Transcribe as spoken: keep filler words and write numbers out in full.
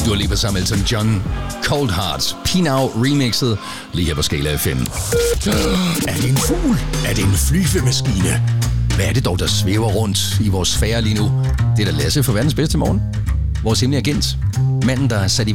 Du har lige på sammen Elton John, Cold Heart, Pinau remixet, lige her på Skala F M. Er det en fugl? Er det en flyvemaskine? Hvad er det dog, der svæver rundt i vores sfære lige nu? Det er da Lasse for verdens bedste morgen. Vores hemmelige agent. Manden, der er sat i